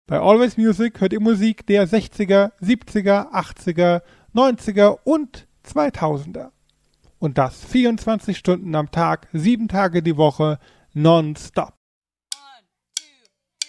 Bei Always Music hört ihr Musik der 60er, 70er, 80er, 90er und 2000er. Und das 24 Stunden am Tag, 7 Tage die Woche, nonstop.